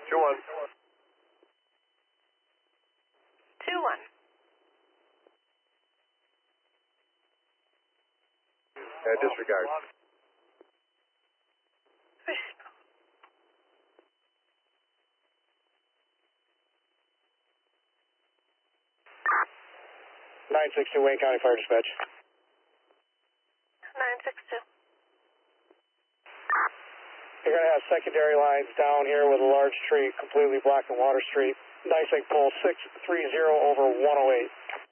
2-1. 2-1. Disregard. Wishbone. 962 Wayne County Fire Dispatch. 962. You're going to have secondary lines down here with a large tree completely blocking Water Street. NYSEG pole 630 over 108.